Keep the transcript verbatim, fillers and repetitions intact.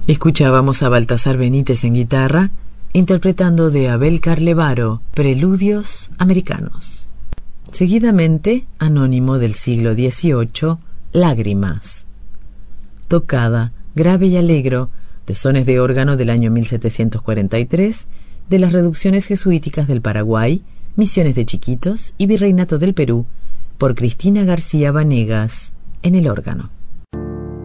Escuchábamos a Baltasar Benítez en guitarra, interpretando de Abel Carlevaro, Preludios Americanos. Seguidamente, Anónimo del siglo dieciocho, Lágrimas. Tocada, grave y alegro, de sones de órgano del año mil setecientos cuarenta y tres, de las reducciones jesuíticas del Paraguay, Misiones de Chiquitos y Virreinato del Perú, por Cristina García Vanegas, en el órgano.